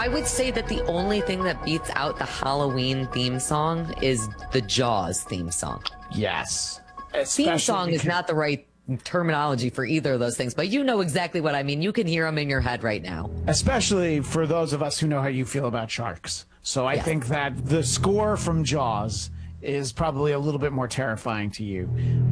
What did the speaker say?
I would say that the only thing that beats out the Halloween theme song is the Jaws theme song. Yes. Theme song is not the right terminology for either of those things, but you know exactly what I mean. You can hear them in your head right now. Especially for those of us who know how you feel about sharks. So I think that the score from Jaws is probably a little bit more terrifying to you.